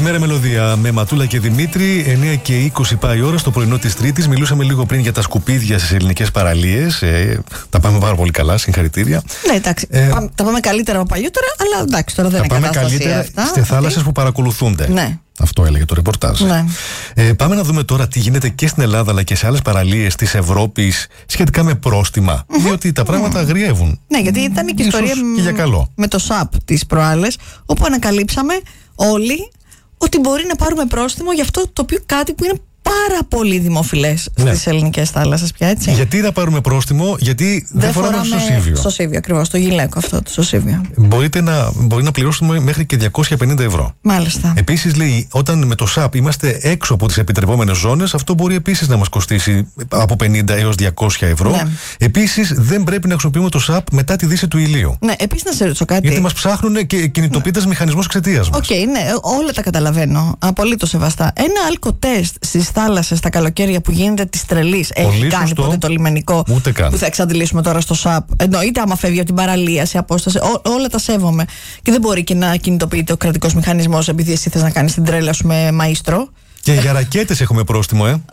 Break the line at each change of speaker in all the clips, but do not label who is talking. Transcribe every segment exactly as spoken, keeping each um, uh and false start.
Καλημέρα, Μελωδία. Με Ματούλα και Δημήτρη, εννιά και είκοσι πάει η ώρα στο πρωινό της Τρίτης. Μιλούσαμε λίγο πριν για τα σκουπίδια στις ελληνικές παραλίες. Ε, τα πάμε πάρα πολύ καλά, συγχαρητήρια.
Ναι, εντάξει. Ε, πάμε, τα πάμε καλύτερα από παλιότερα, αλλά εντάξει, τώρα δεν
είναι
κατάσταση.
Τα πάμε καλύτερα
αυτά,
στις θάλασσες που παρακολουθούνται.
Ναι.
Αυτό έλεγε το ρεπορτάζ.
Ναι.
Ε, πάμε να δούμε τώρα τι γίνεται και στην Ελλάδα αλλά και σε άλλες παραλίες της Ευρώπης σχετικά με πρόστιμα. Mm-hmm. Διότι τα πράγματα mm-hmm. αγριεύουν.
Ναι, γιατί ήταν και η ιστορία
και για καλό.
με το ΣΑΠ τις προάλλες, όπου ανακαλύψαμε όλοι ότι μπορεί να πάρουμε πρόστιμο για αυτό το οποίο κάτι που είναι πάρα πολύ δημοφιλές ναι. στις ελληνικές θάλασσες πια, έτσι.
Γιατί να πάρουμε πρόστιμο, γιατί δεν, δεν φοράμε σωσίβιο.
Σωσίβιο, ακριβώς, το γυλαίκο αυτό το σωσίβιο.
Μπορείτε να, μπορεί να πληρώσουμε μέχρι και διακόσια πενήντα ευρώ.
Μάλιστα.
Επίσης, λέει, όταν με το ΣΑΠ είμαστε έξω από τις επιτρεπόμενες ζώνες, αυτό μπορεί επίσης να μας κοστίσει από πενήντα έως διακόσια ευρώ. Ναι. Επίσης, δεν πρέπει να χρησιμοποιούμε το ΣΑΠ μετά τη δύση του ηλίου.
Ναι, επίσης να σε ρωτήσω κάτι.
Γιατί μας ψάχνουν και κινητοποιείται ναι. μηχανισμός εξαιτίας μας.
Οκ, okay, ναι, όλα τα καταλαβαίνω. Απολύτως σεβαστά. Ένα αλκοτέστ στις θάλασσες τα καλοκαίρια που γίνεται τη τρελή. Έχει κάνει ποτέ το λιμενικό που θα εξαντλήσουμε τώρα στο ΣΑΠ? Εννοείται, άμα φεύγει από την παραλία σε απόσταση. Ό, όλα τα σέβομαι. Και δεν μπορεί και να κινητοποιείται ο κρατικός μηχανισμός επειδή εσύ θες να κάνεις την τρέλα σου με μαΐστρο.
Και για ρακέτες έχουμε πρόστιμο, ε.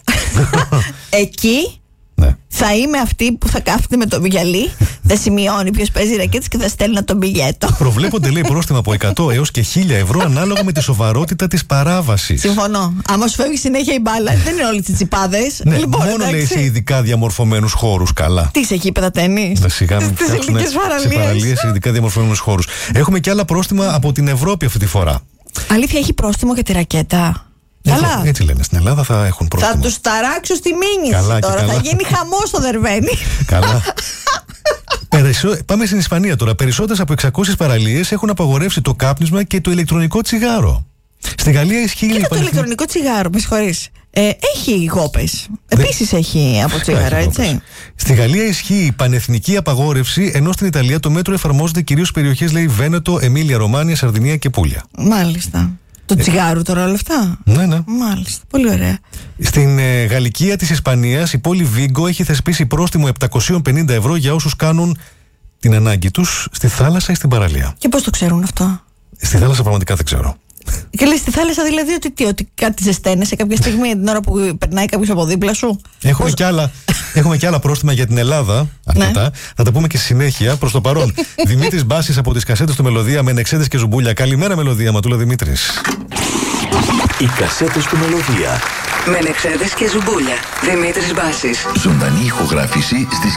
Εκεί.
Ναι.
Θα είμαι αυτή που θα κάθεται με το γυαλί, θα σημειώνει ποιος παίζει ρακέτες και θα στέλνει τον μπιλιέτο.
Προβλέπονται, λέει, πρόστιμα από εκατό έως και χίλια ευρώ ανάλογα με τη σοβαρότητα της παράβασης.
Συμφωνώ. Άμα σου φεύγει συνέχεια η μπάλα, δεν είναι όλοι τσιτσιπάδες.
Ναι,
λοιπόν,
μόνο εντάξει. Λέει σε ειδικά διαμορφωμένους χώρους. Καλά.
Τι είσαι εκεί, παιδατέννης?
Σιγά μην φτιάξουν σε παραλίες σε ειδικά διαμορφωμένους χώρους. Έχουμε και άλλα πρόστιμα από την Ευρώπη αυτή τη φορά.
Αλήθεια, έχει πρόστιμο για τη ρακέτα?
Καλά. Έτσι λένε. Στην Ελλάδα θα έχουν πρόστιμο.
Θα τους ταράξω στη μήνυση.
Καλά,
τώρα
καλά.
Θα γίνει χαμός στο Δερβένι.
Καλά. Περισσό... Πάμε στην Ισπανία τώρα. Περισσότερες από εξακόσιες παραλίες έχουν απαγορεύσει το κάπνισμα και το ηλεκτρονικό τσιγάρο. Στη Γαλλία ισχύει.
Και το ηλεκτρονικό τσιγάρο, με συγχωρείς. Ε, έχει γόπες.
Δε...
Επίσης έχει από τσιγάρα, έτσι.
Στη Γαλλία ισχύει η πανεθνική απαγόρευση, ενώ στην Ιταλία το μέτρο εφαρμόζεται κυρίως σε περιοχές, λέει, Βένετο, Εμίλια, Ρωμάνια, Σαρδινία και Πούλια.
Μάλιστα. Το τσιγάρο τώρα όλα αυτά.
Ναι, ναι.
Μάλιστα. Πολύ ωραία.
Στην ε, Γαλλικία της Ισπανίας, η πόλη Βίγκο έχει θεσπίσει πρόστιμο επτακόσια πενήντα ευρώ για όσους κάνουν την ανάγκη τους στη θάλασσα ή στην παραλία.
Και πώς το ξέρουν αυτό?
Στη θάλασσα πραγματικά δεν ξέρω.
Και λες στη θάλασσα δηλαδή ότι, τι, ότι κάτι ζεσταίνεσαι κάποια στιγμή την ώρα που περνάει κάποιος από δίπλα σου?
Έχουμε, πώς... και άλλα, έχουμε και άλλα πρόστιμα για την Ελλάδα. Αρκετά. Ναι. Θα τα πούμε και στη συνέχεια. Προς το παρόν, Δημήτρης Μπάσης από τις κασέτες του Μελωδία με Νεξέδες και Ζουμπούλια. Καλημέρα, Μελωδία. Ματούλα Δημήτρης.
Οι κασέτες του Μελωδία.
Με Νεξέδες και Ζουμπούλια. Δημήτρης Μπάσης.
Ζωντανή ηχογράφηση στις